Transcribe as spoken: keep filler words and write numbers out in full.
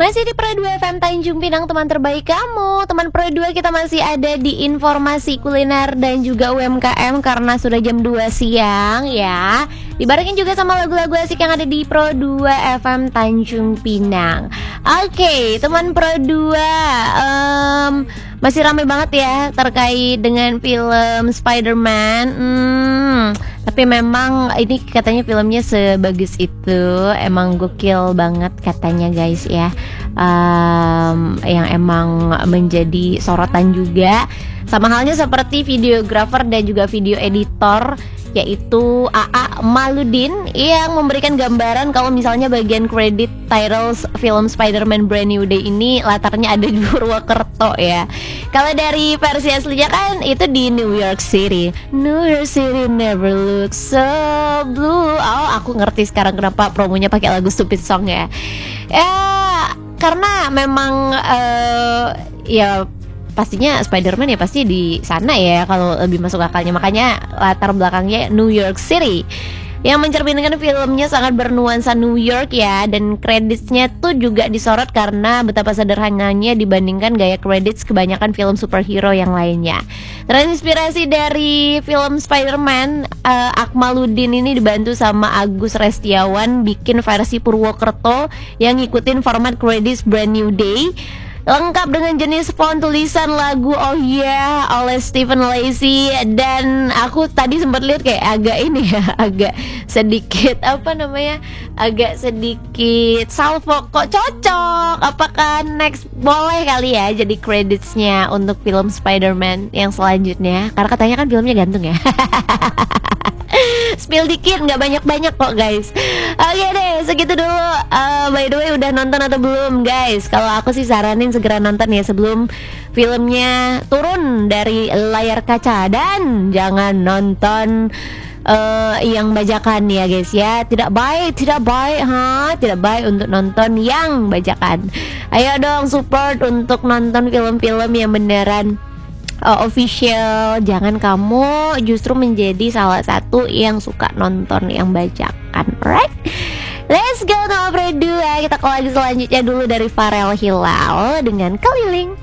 Masih di Pro dua F M Tanjung Pinang, teman terbaik kamu. Teman Pro dua, kita masih ada di informasi kuliner dan juga U M K M karena sudah jam dua siang ya. Dibarengin juga sama lagu-lagu asik yang ada di Pro dua F M Tanjung Pinang. Oke, okay, teman Pro dua, um, masih ramai banget ya terkait dengan film Spider-Man. Hmm, tapi memang ini katanya filmnya sebagus itu, emang gokil banget katanya guys ya. Um, yang emang menjadi sorotan juga, sama halnya seperti videografer dan juga video editor, yaitu A A Maludin yang memberikan gambaran kalau misalnya bagian kredit titles film Spider-Man Brand New Day ini latarnya ada di Purwokerto ya. Kalau dari versi aslinya kan itu di New York City. New York City never looks so blue. Oh, aku ngerti sekarang kenapa promonya pakai lagu Stupid Song ya. Ya, karena memang uh, ya pastinya Spider-Man ya pasti di sana ya kalau lebih masuk akalnya. Makanya latar belakangnya New York City yang mencerminkan filmnya sangat bernuansa New York ya. Dan kreditnya tuh juga disorot karena betapa sederhananya dibandingkan gaya kredit kebanyakan film superhero yang lainnya. Terinspirasi dari film Spider-Man, uh, Akmaludin ini dibantu sama Agus Restiawan bikin versi Purwokerto yang ngikutin format kredit Brand New Day, lengkap dengan jenis font tulisan lagu Oh Yeah oleh Stephen Lacy. Dan aku tadi sempat lihat kayak agak ini ya, agak sedikit apa namanya, agak sedikit salvo. Kok cocok? Apakah next boleh kali ya jadi creditsnya untuk film Spider-Man yang selanjutnya? Karena katanya kan filmnya gantung ya. Spill dikit, nggak banyak-banyak kok guys. Oke deh, segitu dulu. uh, By the way, udah nonton atau belum guys? Kalau aku sih saranin segera nonton ya sebelum filmnya turun dari layar kaca. Dan jangan nonton uh, yang bajakan ya guys ya. Tidak baik, tidak baik ha? Tidak baik untuk nonton yang bajakan. Ayo dong support untuk nonton film-film yang beneran Uh, official. Jangan kamu justru menjadi salah satu yang suka nonton yang bajakan, right? Let's go Pro dua. Kita ke lagu selanjutnya dulu dari Farel Hilal dengan Keliling.